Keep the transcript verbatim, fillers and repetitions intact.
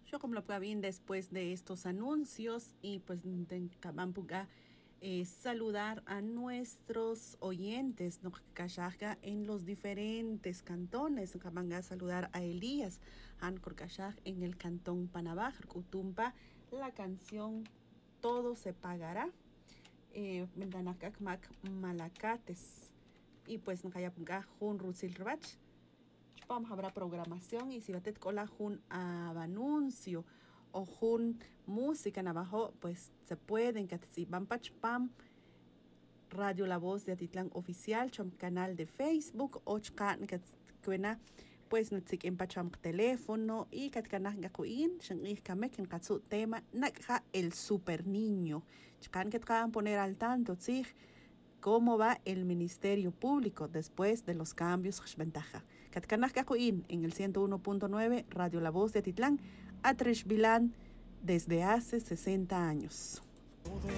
Yo como lo puedo bien después de estos anuncios y pues Camampuga eh, saludar a nuestros oyentes ¿no? en los diferentes cantones. Camanga saludar a Elías Han en el cantón Panabaj, Kutumpa, la canción Todo se pagará. Eh, Malacates. Y pues Nakayapunga Jun Rusil Rabach. Vamos habrá programación y si batet cola jun a anuncio o jun música en abajo, pues se pueden que si van pam Radio La Voz de Atitlán Oficial, chom canal de Facebook, ochkan que cuena pues no en pacham teléfono y katkanah gakuin, shan kamek en katsu tema nakha el super niño. Chkan que poner al tanto, sí cómo va el Ministerio Público después de los cambios ventaja. Katkanah Kakuin en el ciento uno punto nueve Radio La Voz de Atitlán, Atrish Vilán desde hace sesenta años.